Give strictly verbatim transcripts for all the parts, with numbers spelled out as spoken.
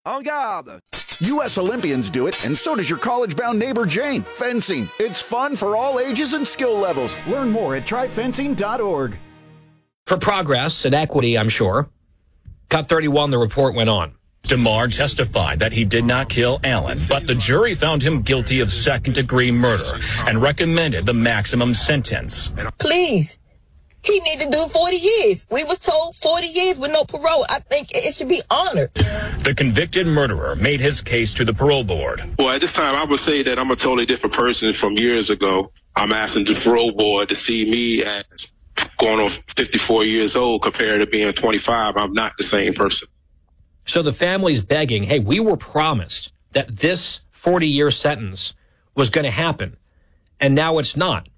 En garde! U S Olympians do it, and so does your college-bound neighbor Jane. Fencing. It's fun for all ages and skill levels. Learn more at try fencing dot org. For progress and equity, I'm sure. Cut thirty-one, the report went on. DeMar testified that he did not kill Allen, but the jury found him guilty of second-degree murder and recommended the maximum sentence. Please. He need to do forty years. We was told forty years with no parole. I think it should be honored. The convicted murderer made his case to the parole board. Well, at this time, I would say that I'm a totally different person from years ago. I'm asking the parole board to see me as going on fifty-four years old compared to being twenty-five. I'm not the same person. So the family's begging, hey, we were promised that this forty-year sentence was going to happen, and now it's not.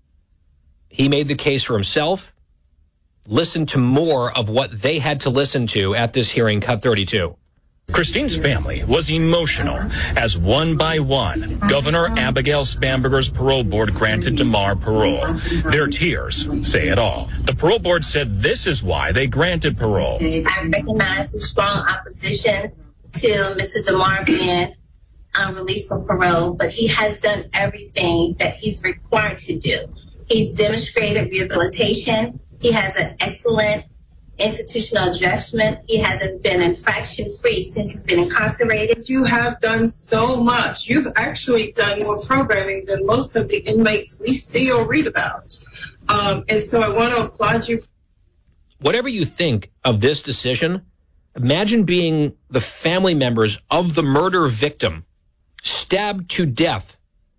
He made the case for himself. Listen to more of what they had to listen to at this hearing, Cut thirty-two. Christine's family was emotional as one by one, Governor Abigail Spanberger's parole board granted DeMar parole. Their tears say it all. The parole board said this is why they granted parole. I recognize the strong opposition to Mister DeMar being um, released from parole, but he has done everything that he's required to do. He's demonstrated rehabilitation. He has an excellent institutional adjustment. He hasn't been infraction-free since he's been incarcerated. You have done so much. You've actually done more programming than most of the inmates we see or read about. Um, and so I want to applaud you. Whatever you think of this decision, imagine being the family members of the murder victim stabbed to death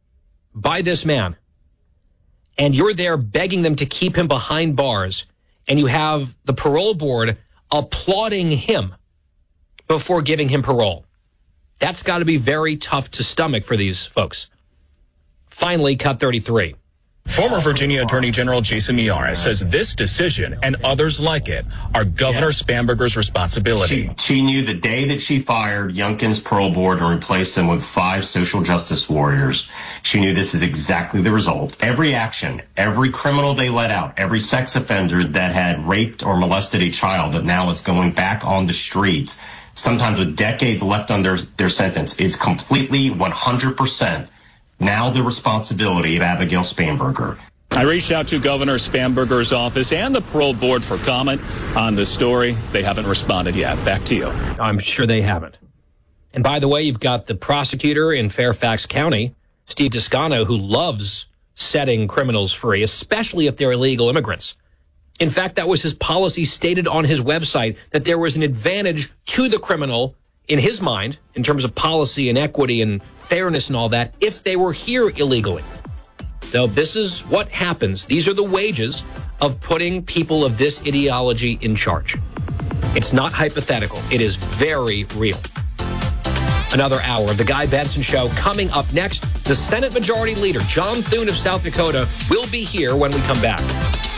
by this man. And you're there begging them to keep him behind bars, and you have the parole board applauding him before giving him parole. That's got to be very tough to stomach for these folks. Finally, Cut thirty-three. Former Virginia Attorney General Jason Miyares says this decision and others like it are Governor yes. Spanberger's responsibility. She, she knew the day that she fired Youngkin's parole board and replaced him with five social justice warriors. She knew this is exactly the result. Every action, every criminal they let out, every sex offender that had raped or molested a child that now is going back on the streets, sometimes with decades left on their, their sentence, is completely one hundred percent now the responsibility of Abigail Spanberger. I reached out to Governor Spanberger's office and the parole board for comment on this story. They haven't responded yet. Back to you. I'm sure they haven't. And by the way, you've got the prosecutor in Fairfax County, Steve Toscano, who loves setting criminals free, especially if they're illegal immigrants. In fact, that was his policy stated on his website, that there was an advantage to the criminal in his mind, in terms of policy and equity and fairness and all that, if they were here illegally. So this is what happens. These are the wages of putting people of this ideology in charge. It's not hypothetical. It is very real. Another hour of the Guy Benson Show coming up next. The Senate Majority Leader, John Thune of South Dakota, will be here when we come back.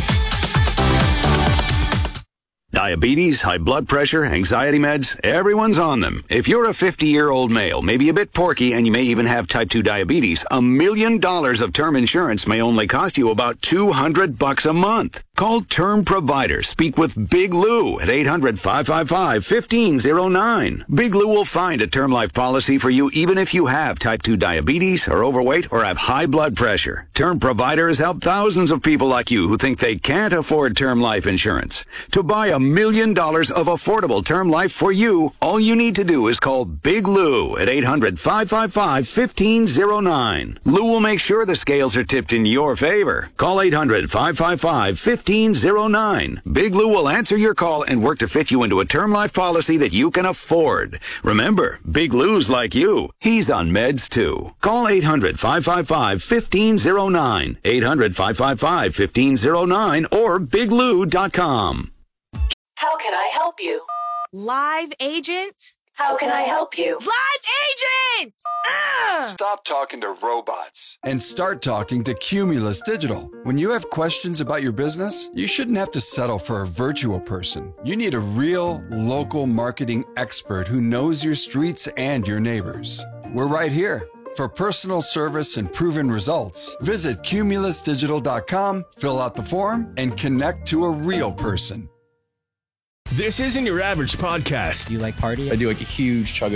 Diabetes, high blood pressure, anxiety meds, everyone's on them. If you're a fifty-year-old male, maybe a bit porky, and you may even have type two diabetes, a million dollars of term insurance may only cost you about two hundred bucks a month. Call Term Provider. Speak with Big Lou at eight hundred, five five five, one five zero nine. Big Lou will find a term life policy for you even if you have type two diabetes, are overweight, or have high blood pressure. Term Provider has helped thousands of people like you who think they can't afford term life insurance. To buy a million dollars of affordable term life for you, all you need to do is call Big Lou at eight hundred, five five five, one five zero nine. Lou will make sure the scales are tipped in your favor. Call eight hundred, five five five, one five zero nine. Big Lou will answer your call and work to fit you into a term life policy that you can afford. Remember, Big Lou's like you. He's on meds too. Call eight hundred, five five five, one five zero nine. eight hundred, five five five, one five zero nine or big lou dot com. How can I help you? Live agent? How can I help you? Live agent! Ugh! Stop talking to robots and start talking to Cumulus Digital. When you have questions about your business, you shouldn't have to settle for a virtual person. You need a real, local marketing expert who knows your streets and your neighbors. We're right here. For personal service and proven results, visit cumulus digital dot com, fill out the form, and connect to a real person. This isn't your average podcast. Do you like party? I do like a huge chug